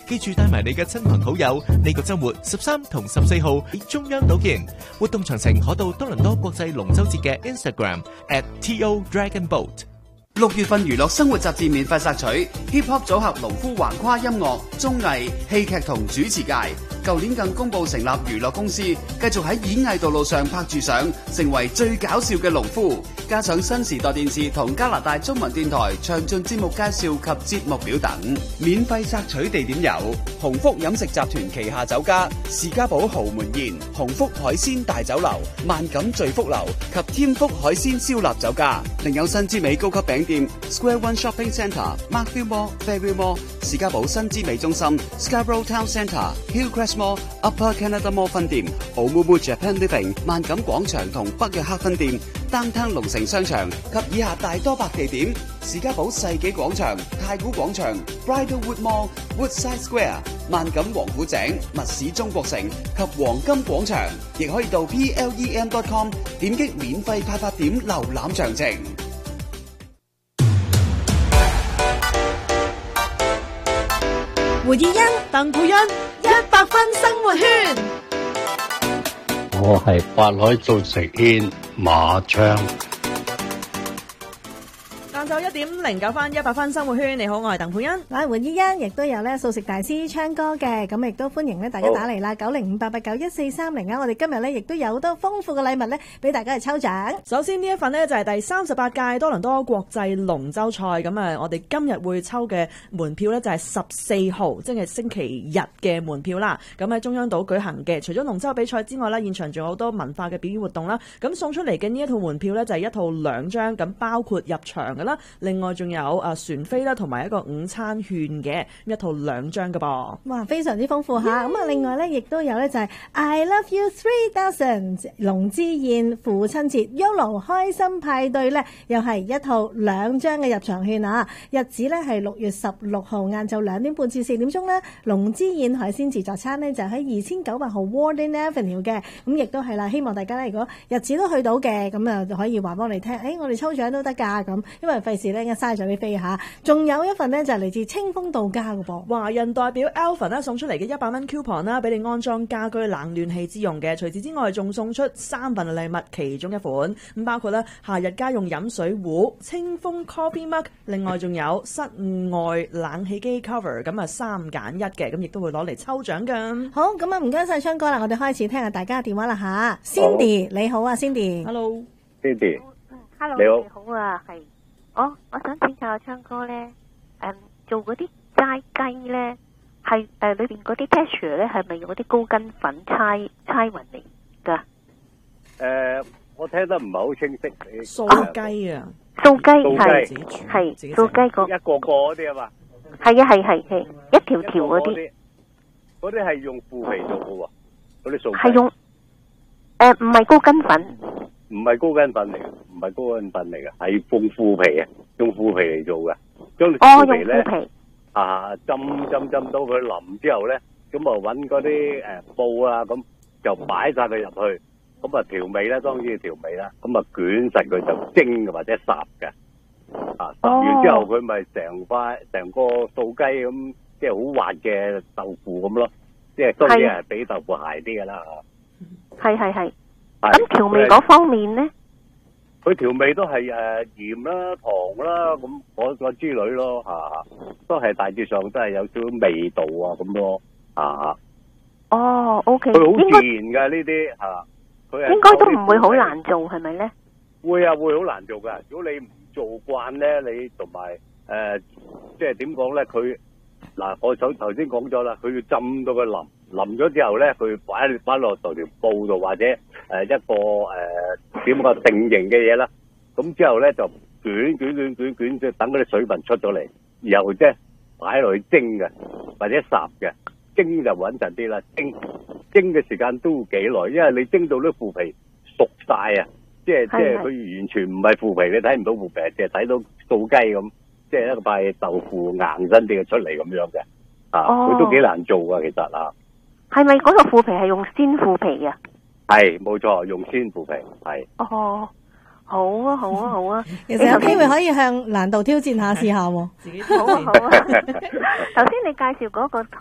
記住帶埋你嘅親朋好友。呢個週末13同14號喺中央島見。活動詳情可到多倫多國際龍舟節嘅 Instagram @TODragonBoat。 6月份娛樂生活雜誌免費索取 Hip Hop 組合農夫橫跨音樂、綜藝、戲劇同主持界。舊年更公佈成立娛樂公司，繼續喺演藝道路上拍住相，成為最搞笑嘅農夫。加上新時代電視同加拿大中文電台詳盡節目介紹及節目表等。免費索取地點有鴻福飲食集團旗下酒家士嘉堡豪門宴、鴻福海鮮大酒樓、萬錦聚福樓及添福海鮮燒臘酒家。另有新之美高級餅店 Square One Shopping Centre、Markville Mall、Fairview Mall、士嘉堡新之美中心、Scarborough Town Centre、Hillcrest Mall、Upper Canada Mall 分店、Oumuamua Japan Living、萬錦廣場同北約克分店、Downtown 龍城商場及以下大多百地點：士嘉堡世紀廣場、太古廣場、Bridlewood Mall、Woodside Square、萬錦王府井、密市中國城及黃金廣場。亦可以到 plem.com 點擊免費派發點瀏覽詳情。 胡以欣、鄧佩欣100分生活圈。 我係八海做食煙馬昌。 晏晝1:09100分生活圈，你好，我係鄧佩欣。 我係胡依欣，亦都有咧素食大師昌哥嘅，咁亦都歡迎咧大家打嚟啦，90588914330啊！我哋今日咧亦都有好多豐富嘅禮物咧俾大家去抽獎。 首先呢一份呢，就係第38屆多倫多國際龍舟賽，咁啊，我哋今日會抽嘅門票咧就係14號，即係星期日嘅門票啦。咁喺中央島舉行嘅，除咗龍舟比賽之外啦，現場仲有好多文化嘅表演活動啦。咁送出嚟嘅呢一套門票咧就係一套2張，咁包括入場噶啦。另外仲有船飛啦，同埋一個午餐券嘅一套2張嘅噃。 哇，非常之豐富嚇！咁啊，另外咧亦都有咧就係 I Love You 3000龍之宴父親節 YOLO 開心派對咧，又係一套2張嘅入場券啊！日子咧係6月16號晏晝2點半至4點鐘啦。龍之宴海鮮自助餐咧就喺2900號 Warden Avenue 嘅，咁亦都係啦。希望大家咧如果日子都去到嘅，咁啊就可以話幫你聽，我哋抽獎都得㗎咁，因為費事咧嘥咗啲飛嚇。仲有一份呢，就係嚟自清風到家嘅噃， 華人代表 Alvin 咧送出嚟嘅100蚊 coupon 啦，俾你安裝家居冷暖氣之用嘅。除此之外，仲送出3份禮物，其中一款咁包括咧夏日家用飲水壺、清風 coffee mug， 另外仲有室外冷氣機 cover， 咁啊3揀1嘅，咁亦都會攞嚟抽獎㗎。 好，咁啊唔該晒昌哥啦，我哋開始聽下大家嘅電話啦吓。Cindy 你好啊 ，Cindy。Hello Cindy。Hello 你好啊，係。我想請教昌哥咧，做嗰啲齋雞咧，係裏邊嗰啲 texture 咧，係咪用嗰啲高筋粉猜勻嚟噶？ 我聽得唔係好清晰。 素雞啊， 素雞係素雞個一個個嗰啲啊嘛。 係啊係一條條嗰啲。 嗰啲係用腐皮做嘅喎，嗰啲素雞。 係用唔係高筋粉。 唔係高筋粉嚟嘅，唔係高筋粉嚟嘅，係用腐皮啊，用腐皮嚟做嘅。將啲腐皮咧，浸到佢腍之後咧，咁啊揾嗰啲布啊，咁就擺晒佢入去，咁啊調味咧，當然要調味啦，咁啊捲實佢就蒸嘅或者烚嘅，烚完之後佢咪成個素雞咁，即係好滑嘅豆腐咁咯，即係當然係比豆腐鞋啲㗎啦嚇。 係。咁調味嗰方面咧， 佢調味都係鹽啦、糖啦，咁嗰之類咯，都係大致上都係有少少味道啊咁咯， OK。 佢好自然㗎呢啲佢應該都唔會好難做，係咪咧？ 會好難做㗎。如果你唔做慣咧，你同埋即係點講咧？佢嗱，我頭先講咗啦，佢要浸到佢淋咗之後咧，佢擺落條布度或者一個點個定型嘅嘢啦。咁之後咧就捲，即係等嗰啲水分出咗嚟，然後即係擺落去蒸嘅或者烚嘅，蒸就穩陣啲啦。蒸嘅時間都幾耐，因為你蒸到啲腐皮熟晒啊，即係佢完全唔係腐皮，你睇唔到腐皮，淨係睇到素雞咁。即係一個塊豆腐硬身啲嘅出嚟咁樣嘅，佢都幾難做噶，其實係咪嗰個腐皮係用鮮腐皮啊？ 係，冇錯，用鮮腐皮係。 好啊！ 其實有機會可以向難度挑戰下試下喎。 好啊！頭先你介紹嗰個